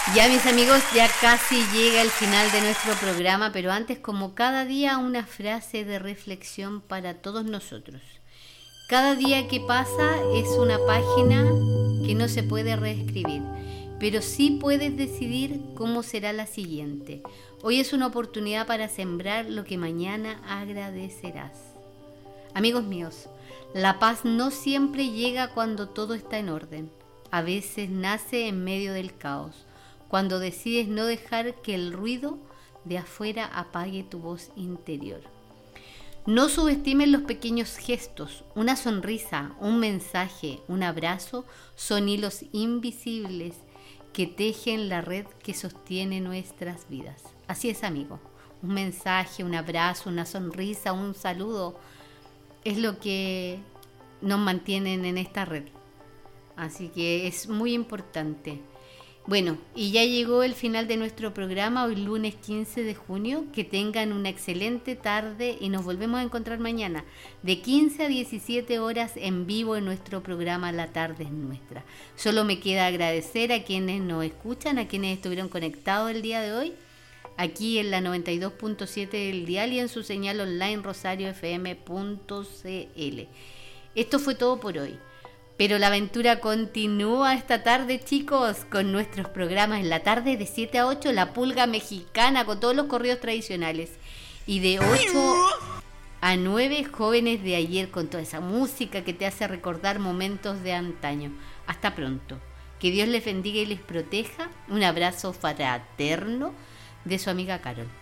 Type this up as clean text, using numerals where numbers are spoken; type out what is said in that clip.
Ya mis amigos, ya casi llega el final de nuestro programa, pero antes, como cada día, una frase de reflexión para todos nosotros. Cada día que pasa es una página que no se puede reescribir, pero sí puedes decidir cómo será la siguiente. Hoy es una oportunidad para sembrar lo que mañana agradecerás. Amigos míos, la paz no siempre llega cuando todo está en orden. A veces nace en medio del caos, cuando decides no dejar que el ruido de afuera apague tu voz interior. No subestimes los pequeños gestos. Una sonrisa, un mensaje, un abrazo son hilos invisibles que tejen la red que sostiene nuestras vidas. Así es, amigo. Un mensaje, un abrazo, una sonrisa, un saludo es lo que nos mantienen en esta red. Así que es muy importante. Bueno, y ya llegó el final de nuestro programa, hoy lunes 15 de junio. Que tengan una excelente tarde y nos volvemos a encontrar mañana de 15 a 17 horas en vivo en nuestro programa La Tarde es Nuestra. Solo me queda agradecer a quienes nos escuchan, a quienes estuvieron conectados el día de hoy, aquí en la 92.7 del dial y en su señal online rosariofm.cl. Esto fue todo por hoy. Pero la aventura continúa esta tarde, chicos, con nuestros programas en la tarde de 7 a 8, La Pulga Mexicana, con todos los corridos tradicionales. Y de 8 a 9, Jóvenes de Ayer, con toda esa música que te hace recordar momentos de antaño. Hasta pronto. Que Dios les bendiga y les proteja. Un abrazo fraterno de su amiga Carol.